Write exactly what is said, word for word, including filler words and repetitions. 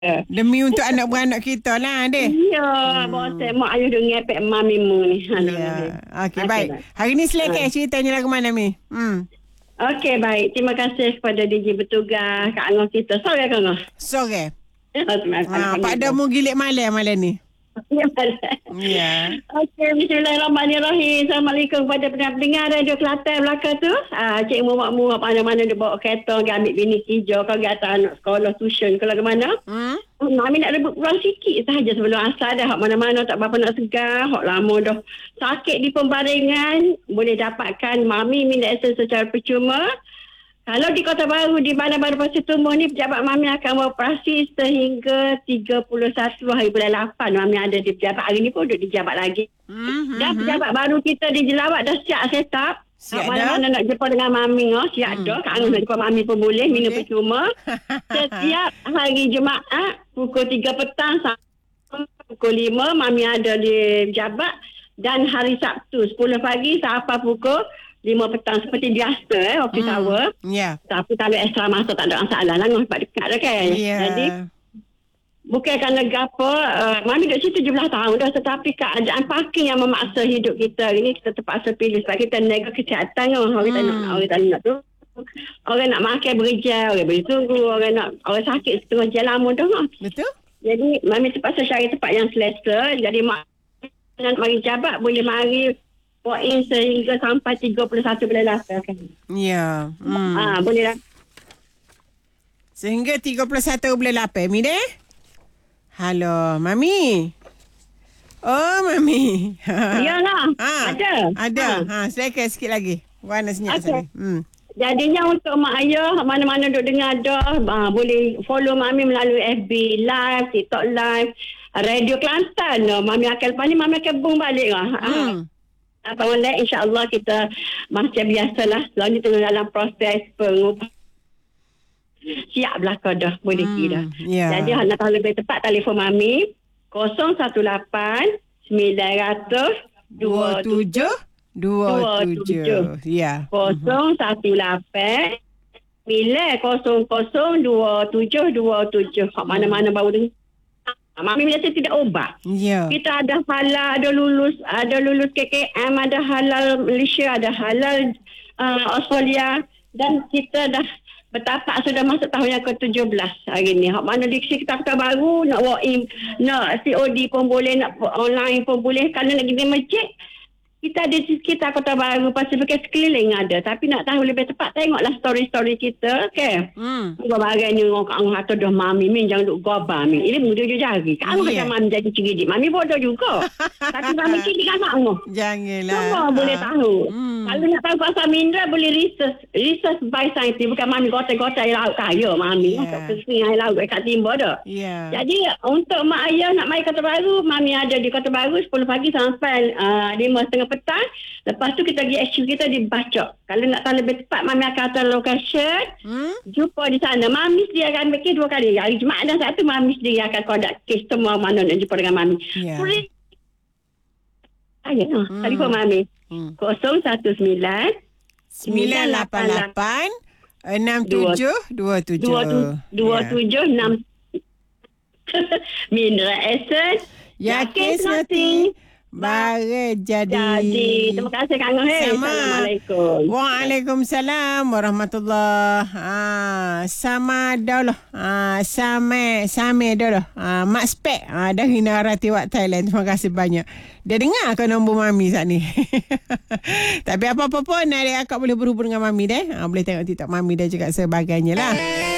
Demi untuk anak beranak kita lah, deh. Ya, hmm. Bosan mak ayah dia ngepek mami mu ni. Ya. Okey, baik. Hari ni selekeh ceritanya lagu mana, Mi? Hmm. Okey, baik. Terima kasih kepada D J bertugas, Kak Angah kita. Sore, Kak Angah. Sore. Ha, Pak dah mu gilik malam malam ni. Ya, ya. Okey, bismillahirrahmanirrahim. Assalamualaikum kepada pendengar Radio Kelantan belakang tu. Ah, cik mu mak mu mana-mana dia bawa kereta pergi ambil bini hijau kau pergi hantar anak sekolah tuition ke lagu mana. Hmm. Mami nak rebut kurang sikit sahaja sebelum asal dah. Hak mana-mana tak berapa nak segar. Hak lama dah sakit di pembaringan. Boleh dapatkan Mami minda esen secara percuma. Kalau di Kota Baru, di Bandar-Baru Pasir Tumbuh ni, pejabat Mami akan beroperasi sehingga tiga puluh satu hari bulan lapan. Mami ada di pejabat. Hari ni pun duduk di pejabat lagi. Mm-hmm. Dan pejabat baru kita di Jelawat dah siap set up. Siap mana-mana nak jumpa dengan Mami. Oh, siap hmm. dah. Kak Angah nak jumpa Mami pun boleh. Okay. Minum percuma. Setiap hari Jumaat, pukul tiga petang sampai pukul lima, Mami ada di pejabat. Dan hari Sabtu, sepuluh pagi sampai pukul lima petang seperti biasa eh office mm. hour. Yeah. Tapi kalau extra masa tak ada masalah lah sebab dekat dah kan. Yeah. Jadi bukan kerana gapo uh, Mami duduk situ tujuh belas tahun dah, tetapi keadaan parking yang memaksa hidup kita ini kita terpaksa pilih sebab kita nega kesihatan kan. Orang mm. tak nak orang tak nak tu. Orang nak makan berjam, orang boleh tunggu, orang nak orang sakit setengah jam lama dah. Betul? Jadi Mami terpaksa cari tempat yang selesa. Jadi mak nak mari jabat boleh mari poin sehingga sampai tiga puluh satu bulan lapan. Ya. Hmm. Ah, boleh lah. Sehingga tiga puluh satu bulan lapan, Mi deh. Halo, Mami. Oh, Mami. Iyalah. Ha, ada. Ada. Ha, ha selekeh sikit lagi. Warna senyap okay. Sekali. Hmm. Jadinya untuk mak ayah, mana-mana duk dengar dah, ah, boleh follow Mami melalui F B Live, TikTok Live, Radio Kelantan. Mami akan lepas ni, Mami akan boom balik lah. Hmm. Apa mana insya-Allah kita macam biasalah selalu tengah dalam proses pengubahan. Siap belaka dah boleh hmm, dah. Yeah. Jadi nak tahu lebih tepat telefon Mami kosong satu lapan sembilan kosong dua tujuh dua tujuh. Ya. kosong satu lapan sembilan kosong kosong dua tujuh dua tujuh. Hak mana-mana baru dengar. Mami biasa tidak ubah. Yeah. Kita ada halal, ada lulus, ada lulus K K M, ada halal Malaysia, ada halal uh, Australia, dan kita dah bertapak sudah masuk tahun yang ke tujuh belas hari ni. Hak mana diksi kita kita baru nak walk in, nak C O D pun boleh, nak online pun boleh. Kalau nak pergi masjid, kita ada di sekitar Kota Baru, Pasifik sekeliling ada. Tapi nak tahu lebih tepat, tengoklah story-story kita, okey? Hmm. Bagainya orang Kak Angah atau dah Mami, Min jangan duk gobar, Min. Ini mudah je jari. Kak Angah macam Mami jadi ceridik. Mami bodoh juga. Tapi Mami ceridik kan Kak Angah. Janganlah. Semua boleh tahu. Hmm. Kalau nak tahu pasal Mindra, boleh research. Research by scientist. Bukan Mami gotai-gotai laut kaya, Mami. Yeah. Kesini air laut kat timur dah. Yeah. Jadi, untuk mak ayah nak mai Kota Baru, Mami ada di Kota Baru sepuluh pagi sampai uh, lima tiga puluh petang. Lepas tu kita pergi H Q kita di Bacok. Kalau nak tahu lebih tepat, Mami akan hantar location. Hmm? Jumpa di sana. Mami sendiri akan ambil kes dua kali. Hari Jumaat dan satu, Mami sendiri akan kondak kes semua mana nak jumpa dengan Mami. Ya. Yeah. Ayah, hmm. telefon Mami. Hmm. kosong satu sembilan sembilan lapan lapan enam tujuh dua tujuh dua tujuh enam Mindra Esen. Yakin nanti Bare jadi. Jadi, terima kasih Kak Angah. Hey. Assalamualaikum. Waalaikumsalam warahmatullahi. Ah, sama dah lah. Ah, sama sama dah lah. Ah, Mak Spek ah, dah hina Rati Wak Thailand. Terima kasih banyak. Dia dengar ke nombor Mami saat ni. Tapi apa-apa pun adik akak boleh berhubung dengan Mami deh. Ah, boleh tengok TikTok Mami dan juga sebagainya lah.